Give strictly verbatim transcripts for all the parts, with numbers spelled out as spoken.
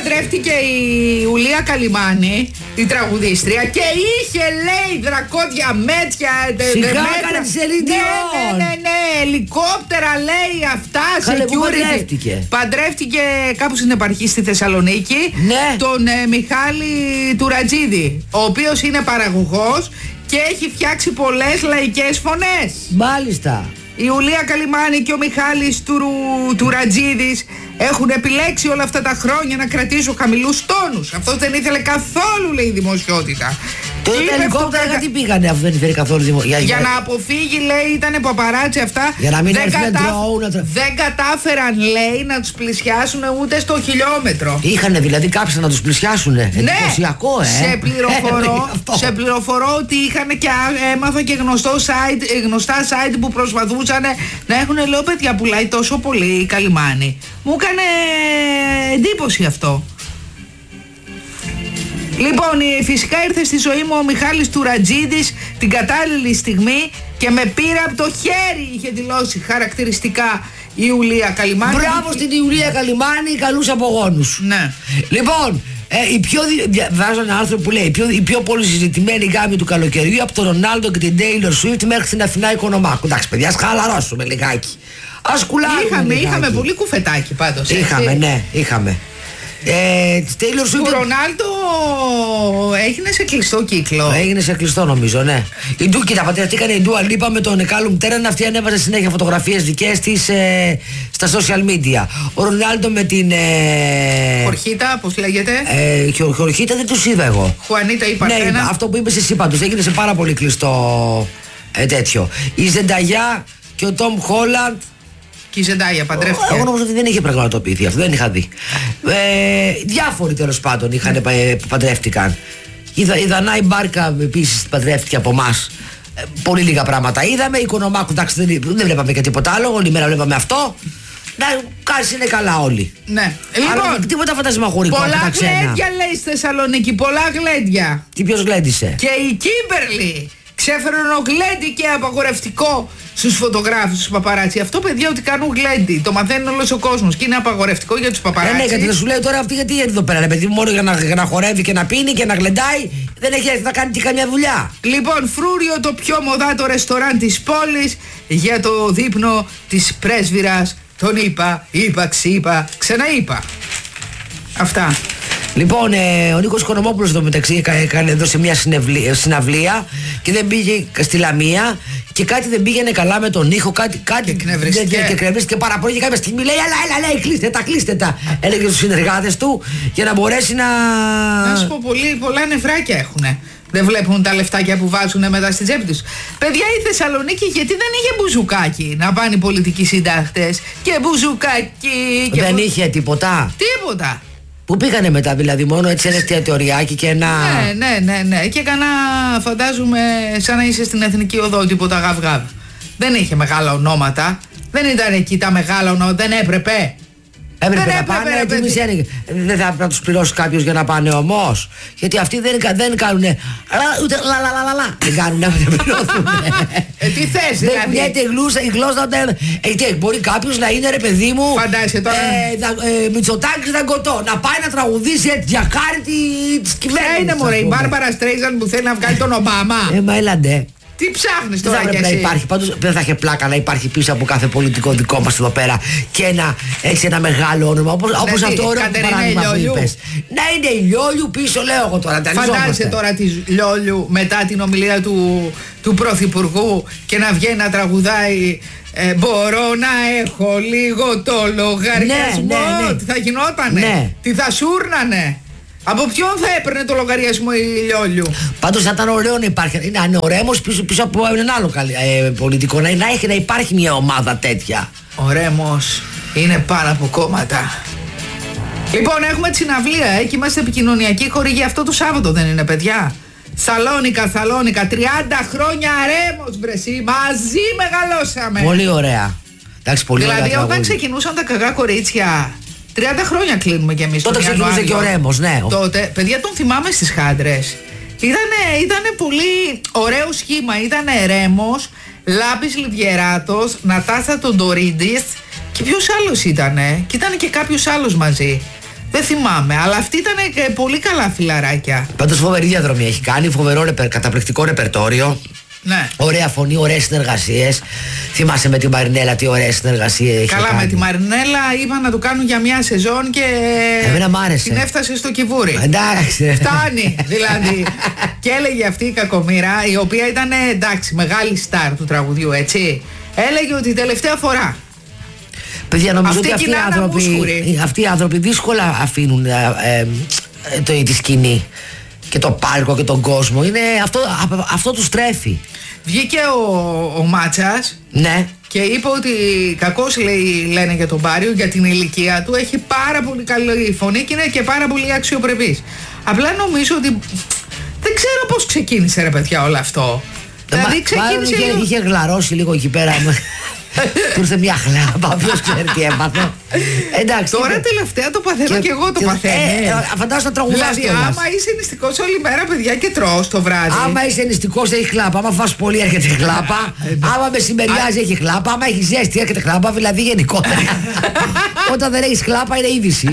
παντρεύτηκε η Ιουλία Καλιμάνη, η τραγουδίστρια, και είχε, λέει, δρακόντια μέτια. Σιγά έκανε τη Σελήν Διόν. Ναι, ναι, ναι, ναι, ελικόπτερα, λέει, αυτά. Καλέ, security. παντρεύτηκε. Παντρεύτηκε κάπου στην επαρχή στη Θεσσαλονίκη. Ναι. Τον ε, Μιχάλη Τουρατζίδη, ο οποίος είναι παραγωγός και έχει φτιάξει πολλές λαϊκές φωνές. Μάλιστα. Η Ιουλία Καλιμάνη και ο Μιχάλης Τουρου, Τουρατζίδης έχουν επιλέξει όλα αυτά τα χρόνια να κρατήσουν χαμηλούς τόνους. Αυτός δεν ήθελε καθόλου, λέει, δημοσιότητα. Το ελικόπτερα κα... γιατί πήγανε αφού δεν ήθελε καθόλου δημοσιότητα. Για, για να αποφύγει, λέει, ήταν παπαράτσι αυτά. Για να μην δεν, κατα... κατάφ... να... δεν κατάφεραν, λέει, να τους πλησιάσουν ούτε στο χιλιόμετρο. Είχανε δηλαδή κάποιοι να τους πλησιάσουνε. Ναι. Εντυπωσιακό, ε. Σε πληροφορώ, σε πληροφορώ ότι είχαν και έμαθα και γνωστό site, γνωστά site που προσπαθούσαν να έχουν, λέω, παιδιά, πουλάει τόσο πολύ η Καλιμάνη. Μου έκανε εντύπωση αυτό. Λοιπόν, φυσικά ήρθε στη ζωή μου ο Μιχάλης Τουρατζίδης την κατάλληλη στιγμή και με πήρε από το χέρι, είχε δηλώσει χαρακτηριστικά η Ιουλία Καλιμάνη. Μπράβο στην Ιουλία Καλιμάνη, καλούς απογόνους. Ναι. Λοιπόν, ε, η πιο, βάζω ένα άρθρο που λέει η πιο, η πιο πολύ συζητημένη γάμη του καλοκαιριού από τον Ρονάλντο και την Taylor Swift μέχρι την Αθηνά Οικονομάκου. Εντάξει, παιδιά, ας χαλαρώσουμε λιγάκι. Ας κουλάρουμε Είχαμε, λιγάκι. είχαμε πολύ κουφετάκι πάντως. Είχαμε, έτσι. Ναι, είχαμε. Ε, Taylor Swift. Ο Ρονάλντο έγινε σε κλειστό κύκλο. Έγινε σε κλειστό, νομίζω, ναι. Η Ντου, κοίτα, πατριαστήκανε η Ντούα Λίπα με τον Εκάλουμ Τέραν. Αυτή ανέβαζε συνέχεια φωτογραφίες δικές της ε, στα social media. Ο Ρονάλντο με την. Ε, Χορχίτα, πώς λέγεται. Ε, χο, Χορχίτα δεν τους είδα εγώ. Χουανίτα ή Παρθένα. Ναι, αυτό που είπες εσύ πάντως. Έγινε σε πάρα πολύ κλειστό ε, τέτοιο. Η Ζενταγιά και ο Τόμ Χόλαντ. Και η Ζεντάγια παντρεύτηκε. Εγώ νομίζω ότι δεν είχε πραγματοποιηθεί αυτό, δεν είχα δει. Ε, διάφοροι τέλος πάντων είχαν, ε, παντρεύτηκαν. Η, η Δανάη Μπάρκα επίσης παντρεύτηκε από εμάς. Ε, πολύ λίγα πράγματα είδαμε. Η Οικονομάκου, εντάξει, δεν, δεν βλέπαμε και τίποτα άλλο. Όλη μέρα βλέπαμε αυτό. Να κάνεις, είναι καλά όλοι. Ναι. Λοιπόν, άρα, τίποτα φαντασμαγορικό. πολλά γλέντια, λέει, στη Θεσσαλονίκη. Πολλά γλέντια. Τι, ποιος γλέντισε? Και η Κίμπερλι ξέφερε γλέντι και απαγορευτικό στους φωτογράφους, στους παπαράτσι. Αυτό, παιδιά, ότι κάνουν γλέντι. Το μαθαίνει όλος ο κόσμος και είναι απαγορευτικό για τους παπαράτσι. Ε, ναι, γιατί δεν σου λέει τώρα αυτή, γιατί έρθει εδώ πέρα, ρε παιδί, μόνο για να, για να χορεύει και να πίνει και να γλεντάει. Δεν έχει έρθει να κάνει και καμιά δουλειά. Λοιπόν, Φρούριο, το πιο μοδάτο ρεστοράν της πόλης, για το δείπνο της πρέσβυρας. Τον είπα, είπα, ξύπα, ξαναείπα. Αυτά. Λοιπόν, ε, ο Νίκος Οικονομόπουλος εδώ μεταξύ έκανε εδώ σε μια συνευλία, συναυλία και δεν πήγε στη Λαμία και κάτι δεν πήγαινε καλά με τον ήχο, κάτι, κάτι και εκνευρίστηκε. Και εκνευρίστηκε πάρα πολύ και κάποια στιγμή λέει έλα, έλα, έλα, κλείστε τα, κλείστε τα. Έλεγε στους συνεργάτες του για να μπορέσει να... Να σου πω, πολύ, πολλά νευράκια έχουνε. Δεν βλέπουν τα λεφτάκια που βάζουν μετά στην τσέπη τους. Παιδιά, η Θεσσαλονίκη γιατί δεν είχε μπουζουκάκι να πάνε οι πολιτικοί συντάχτες και μπουζουκάκι και δεν μπου... είχε τίποτα. Τίποτα. Πού πήγανε μετά, δηλαδή, μόνο έτσι ένα εστιατοριάκι και ένα. Ναι, ναι, ναι, ναι. Και κανένα, φαντάζομαι, σαν να είσαι στην Εθνική Οδό, τίποτα γαβγαβ. Δεν είχε μεγάλα ονόματα. Δεν ήταν εκεί τα μεγάλα ονόματα. Δεν έπρεπε. Έπρεπε δεν να έπρεπε, πάνε, έπρεπε, τι έπρεπε. Δεν θα έπρεπε να τους πληρώσει κάποιος για να πάνε όμως. Γιατί αυτοί δεν, δεν κάνουνε. Ούτε λαλαλαλαλα. Δεν κάνουνε, δεν πληρώσουν. Ε, τι θες, δηλαδή. Δεν βγαίνει η γλώσσα, η γλώσσα. Ε, μπορεί κάποιος να είναι, ρε παιδί μου. Φαντάζεσαι τώρα. Ε, Μητσοτάκης Δαγκωτό. Να πάει να τραγουδήσει έτσι για χάρη της κυβέρνησης. Ποια είναι, μωρέ, η Μπάρμπαρα Στρέιζαν που θέλει να βγάλει τον Ομπάμα. Ε, μα έλαντε. Τι ψάχνεις τώρα δεν κι θα εσύ. Υπάρχει, πάντως δεν θα είχε πλάκα να υπάρχει πίσω από κάθε πολιτικό δικό μας εδώ πέρα και ένα, έτσι ένα μεγάλο όνομα όπως, ναι, όπως αυτό ωραίο παράδειγμα που είπες. Να είναι η Λιόλιου πίσω, λέω εγώ τώρα. Φαντάζεσαι τώρα τη Λιόλιου μετά την ομιλία του, του Πρωθυπουργού και να βγαίνει να τραγουδάει ε, μπορώ να έχω λίγο το λογαριασμό. Ναι, ναι, ναι. Τι θα γινότανε, ναι. Τι θα σούρνανε. Από ποιον θα έπαιρνε το λογαριασμό η Λιόλιου. Πάντως θα ήταν ωραίο να υπάρχει. Να είναι ο Ρέμος πίσω, πίσω από έναν άλλο ε, πολιτικό. Να, να, έχει, να υπάρχει μια ομάδα τέτοια. Ο Ρέμος είναι πάνω από κόμματα. Λοιπόν, έχουμε τη συναυλία ε, και είμαστε επικοινωνιακοί χορηγοί. Αυτό το Σάββατο δεν είναι, παιδιά. Σαλόνικα, Σαλόνικα. τριάντα χρόνια Ρέμος, βρεσί. Μαζί μεγαλώσαμε. Πολύ ωραία. Εντάξει, πολύ δηλαδή, ωραία. Δηλαδή, όταν ξεκινούσαν τα κακά κορίτσια. τριάντα χρόνια κλείνουμε κι εμείς. Τότε ξεκινούσε και ο Ρέμος, ναι. Τότε, παιδιά, τον θυμάμαι στις Χάντρες. Ήτανε, ήτανε πολύ ωραίο σχήμα. Ήτανε Ρέμος, Λάμπης Λιβιεράτος, Νατάσα Τοντορίδης και ποιος άλλος ήτανε. Και ήταν και κάποιος άλλος μαζί. Δεν θυμάμαι, αλλά αυτή ήταν και πολύ καλά φιλαράκια. Πάντως φοβερή διαδρομή έχει κάνει, φοβερό ρεπερ, καταπληκτικό ρεπερτόριο. Ναι. Ωραία φωνή, ωραίες συνεργασίες. Θυμάσαι με τη Μαρινέλα τι ωραίες συνεργασίες έχει. Καλά, κάνει. με τη Μαρινέλα είπαν να του κάνουν για μια σεζόν και. Εμένα μ' άρεσε. Την έφτασε στο κυβούρι. Εντάξει. Φτάνει, δηλαδή. Και έλεγε αυτή η κακομοίρα, η οποία ήταν εντάξει, μεγάλη στάρ του τραγουδιού, έτσι. Έλεγε ότι τελευταία φορά. Παιδιά, νομίζω αυτή ότι αυτοί οι, άνθρωποι, αυτοί οι άνθρωποι δύσκολα αφήνουν ε, ε, το, τη σκηνή και το πάρκο και τον κόσμο. Είναι, αυτό, αυτό τους τρέφει. Βγήκε ο, ο Μάτσας, ναι, και είπε ότι κακώς λέει, λένε για τον Πάριο, για την ηλικία του. Έχει πάρα πολύ καλή φωνή και είναι και πάρα πολύ αξιοπρεπής. Απλά νομίζω ότι δεν ξέρω πώς ξεκίνησε, ρε παιδιά, όλο αυτό. Ε, δηλαδή ξεκίνησε είχε, λίγο... είχε γλαρώσει λίγο εκεί πέρα. Του ήρθε μια χλάπα, ποιος ξέρει τι έπαθε. Εντάξει. Τώρα είναι... τελευταία το παθαίνω και, και εγώ το και... παθαίνω. Ε, ε, φαντάζομαι να τραγουδάς. Δηλαδή, άμα είσαι νηστικός όλη μέρα, παιδιά, και τρως το βράδυ. Άμα είσαι νηστικός, έχει χλάπα. Άμα φας πολύ, έρχεται χλάπα. Άμα μεσημεριάζει, έχει χλάπα. Άμα έχει ζέστη, έρχεται χλάπα. Δηλαδή, γενικότερα. Όταν δεν έχει χλάπα, είναι είδηση.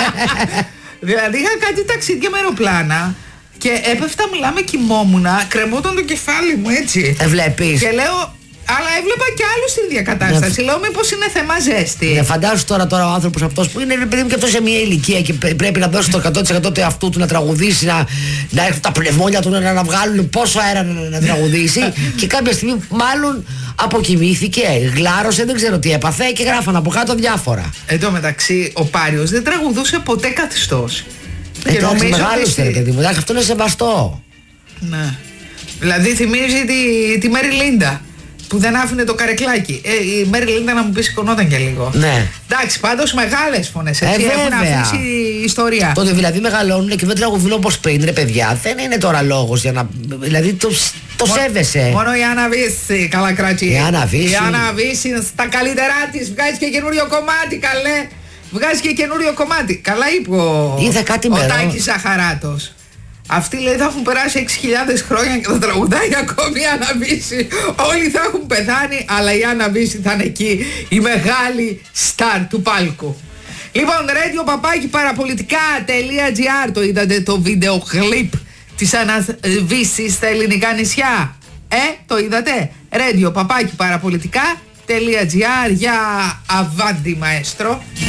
Δηλαδή, είχα κάτι ταξίδια με αεροπλάνα. Και έπεφτα, μιλάμε, κοιμόμουνα, κρεμόταν το κεφάλι μου έτσι. Ε, βλέπεις. Και λέω, αλλά έβλεπα κι άλλους στην ίδια κατάσταση. Ναι. Λέω, μήπως είναι θέμα ζέστη. Ναι, φαντάσου τώρα, τώρα ο άνθρωπος αυτός που είναι, παιδί μου, και αυτό σε μια ηλικία και πρέπει να δώσει το εκατό τοις εκατό του εαυτού του να τραγουδήσει, να, να έρθουν τα πνευμόνια του να, να βγάλουν πόσο αέρα να, να τραγουδήσει. Και κάποια στιγμή, μάλλον αποκοιμήθηκε, γλάρωσε, δεν ξέρω τι έπαθε και γράφαν από κάτω διάφορα. Εν τω μεταξύ, ο Πάριος δεν τραγουδούσε ποτέ καθιστός. Εντάξει, μεγάλος ήταν, παιδί μου, αυτό είναι σεβαστό. Ναι. Δηλαδή θυμίζει τη, τη Μέρι Λίντα που δεν άφηνε το καρεκλάκι. Ε, η Μέρι Λίντα, να μου πει, σηκωνόταν και λίγο. Ναι. Εντάξει, πάντως μεγάλες φωνές, έτσι, ε, έχουν αφήσει ιστορία. Τότε δηλαδή μεγαλώνουν και δεν τραγουδούν όπως πριν, ρε παιδιά. Δεν είναι τώρα λόγος για να. Δηλαδή το, το Μο, σέβεσαι. Μόνο η Άννα Βύση, καλά κράτη. Η Άννα Βύση. Η Άννα Βύση στα καλύτερά της βγάζει και καινούριο κομμάτι, καλέ. Βγάζει και καινούριο κομμάτι. Καλά είπε ο, ο Τάκης Ζαχαράτος. Αυτοί, λέει, θα έχουν περάσει έξι χιλιάδες χρόνια και θα τραγουδάει ακόμη η Άννα Βύση. Όλοι θα έχουν πεθάνει, αλλά η Άννα Βύση θα είναι εκεί, η μεγάλη στάρ του πάλκου. Λοιπόν, radio παπάκι παραπολιτικά.gr, το είδατε το βίντεο κλιπ της Άννας Βύσης στα ελληνικά νησιά? Ε, το είδατε? radio παπάκι παραπολιτικά.gr, για αβάντι μαέστρο.